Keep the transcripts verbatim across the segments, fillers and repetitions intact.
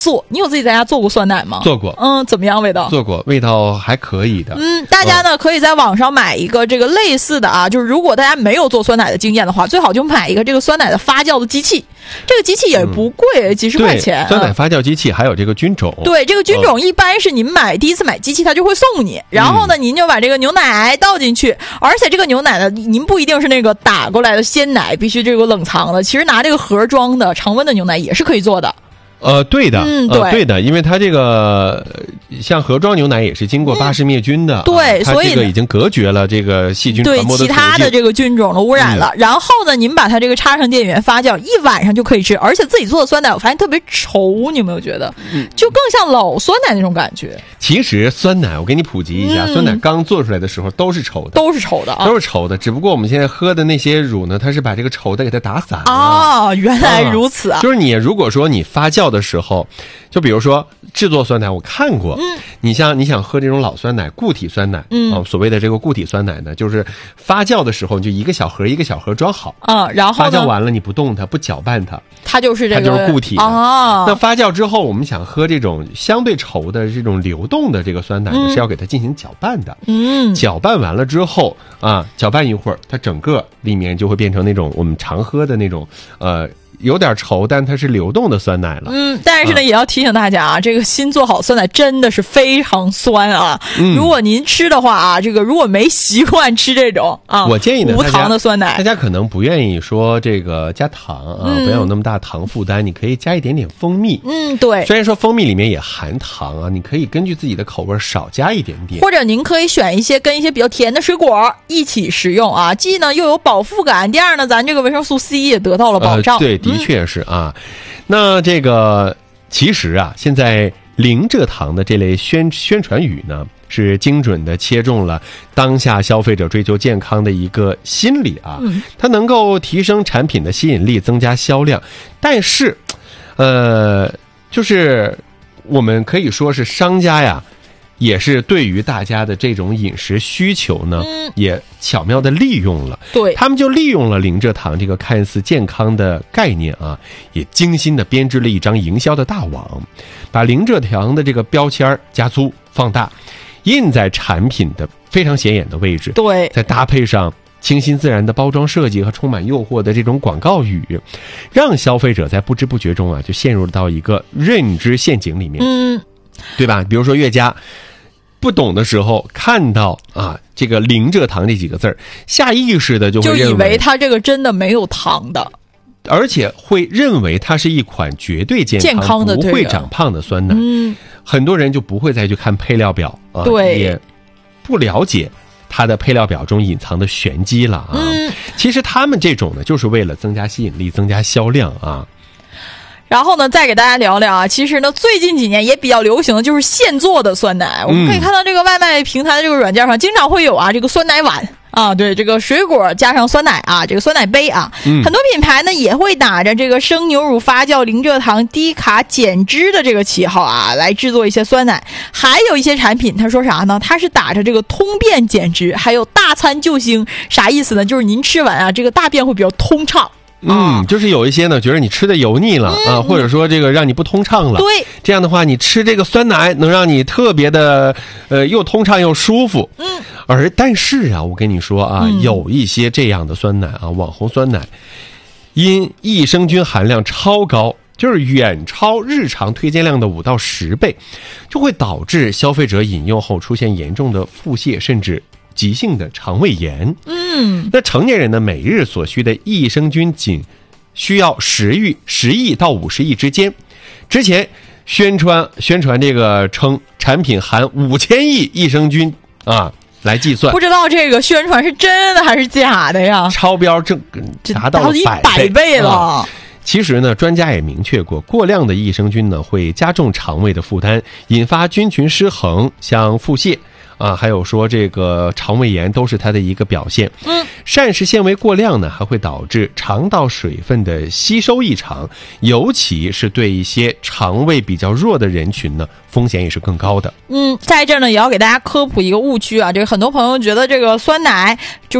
做，你有自己在家做过酸奶吗？ 做过。 嗯，怎么样味道？ 做过，味道还可以的。 嗯，大家呢、嗯、可以在网上买一个这个类似的啊，就是如果大家没有做酸奶的经验的话，最好就买一个这个酸奶的发酵的机器。这个机器也不贵、嗯、几十块钱。 酸奶发酵机器还有这个菌种。 对，这个菌种一般是您买、嗯、第一次买机器它就会送你，然后呢、嗯、您就把这个牛奶倒进去，而且这个牛奶呢您不一定是那个打过来的鲜奶，必须这个冷藏的，其实拿这个盒装的常温的牛奶也是可以做的。 呃，对的， 嗯，对、 呃，对的，因为它这个像盒装牛奶也是经过巴氏灭菌的， 嗯、对、 啊，它这个已经隔绝了这个细菌传播的对其他的这个菌种的污染了。嗯、然后呢，您把它这个插上电源发酵，一晚上就可以吃，而且自己做的酸奶，我发现特别稠，你有没有觉得？嗯，就更像老酸奶那种感觉。 其实酸奶，我给你普及一下，嗯、酸奶刚做出来的时候都是稠的， 都是稠的啊， 都是稠的。只不过我们现在喝的那些乳呢，它是把这个稠的给它打散了。 哦，原来如此啊！ 啊就是你如果说你发酵的时候。就比如说制作酸奶，我看过，嗯，你像你想喝这种老酸奶、固体酸奶，嗯、呃，所谓的这个固体酸奶呢，就是发酵的时候，你就一个小盒一个小盒装好， 嗯，然后发酵完了你不动它，不搅拌它， 它就是这个， 它就是固体的。 哦， 那发酵之后，我们想喝这种相对稠的这种流动的这个酸奶呢，嗯、是要给它进行搅拌的，嗯，搅拌完了之后啊，搅拌一会儿，它整个里面就会变成那种我们常喝的那种，呃。有点稠，但它是流动的酸奶了。 嗯，但是呢，啊、也要提醒大家啊，这个新做好酸奶真的是非常酸啊。嗯、如果您吃的话啊，这个如果没习惯吃这种啊， 我建议呢， 无糖的酸奶， 大家可能不愿意说这个加糖啊，嗯、不要有那么大糖负担，你可以加一点点蜂蜜。 嗯，对。 虽然说蜂蜜里面也含糖啊，你可以根据自己的口味少加一点点， 或者您可以选一些跟一些比较甜的水果一起食用啊，既呢又有饱腹感，第二呢，咱这个维生素 C 也得到了保障。 呃、对。的确是啊，那这个其实啊，现在零蔗糖的这类宣宣传语呢，是精准的切中了当下消费者追求健康的一个心理啊，嗯、它能够提升产品的吸引力，增加销量，但是，呃，就是我们可以说是商家呀。也是对于大家的这种饮食需求呢，嗯、也巧妙的利用了。 对， 他们就利用了零蔗糖这个看似健康的概念啊，也精心的编织了一张营销的大网，把零蔗糖的这个标签加粗放大，印在产品的非常显眼的位置。 对， 再搭配上清新自然的包装设计和充满诱惑的这种广告语，让消费者在不知不觉中啊，就陷入到一个认知陷阱里面。嗯，对吧？比如说悦佳。不懂的时候看到啊这个零蔗糖这几个字儿，下意识的就会认为就以为它这个真的没有糖的， 而且会认为它是一款绝对健康、 健康的不会长胖的酸奶。嗯，很多人就不会再去看配料表啊， 对， 也不了解它的配料表中隐藏的玄机了啊。嗯，其实他们这种呢，就是为了增加吸引力、增加销量啊。 然后呢，再给大家聊聊啊，其实呢，最近几年也比较流行的就是现做的酸奶。我们可以看到这个外卖平台的这个软件上，经常会有啊这个酸奶碗啊，对，这个水果加上酸奶啊，这个酸奶杯啊，嗯、很多品牌呢也会打着这个生牛乳发酵、零蔗糖、低卡、减脂的这个旗号啊，来制作一些酸奶。还有一些产品，他说啥呢？他是打着这个通便减脂，还有大餐救星，啥意思呢？就是您吃完啊，这个大便会比较通畅。 嗯，就是有一些呢，觉得你吃的油腻了、嗯、啊，或者说这个让你不通畅了。 对， 这样的话，你吃这个酸奶能让你特别的，呃，又通畅又舒服。嗯，而但是啊，我跟你说啊，嗯、有一些这样的酸奶啊，网红酸奶，因益生菌含量超高，就是远超日常推荐量的五到十倍，就会导致消费者饮用后出现严重的腹泻，甚至急性的肠胃炎。嗯，那成年人呢，每日所需的益生菌仅需要十亿十亿到五十亿之间。之前宣传宣传这个称产品含五千亿益生菌啊来计算， 不知道这个宣传是真的还是假的呀？ 超标正达到了一百倍了。 啊其实呢，专家也明确过，过量的益生菌呢会加重肠胃的负担，引发菌群失衡，像腹泻啊，还有说这个肠胃炎都是它的一个表现。嗯，膳食纤维过量呢，还会导致肠道水分的吸收异常，尤其是对一些肠胃比较弱的人群呢，风险也是更高的。 嗯，在这儿呢，也要给大家科普一个误区啊，这个很多朋友觉得这个酸奶就是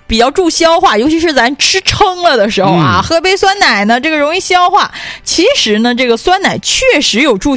比较助消化，尤其是咱吃撑了的时候啊，嗯、喝杯酸奶呢，这个容易消化。其实呢，这个酸奶确实有助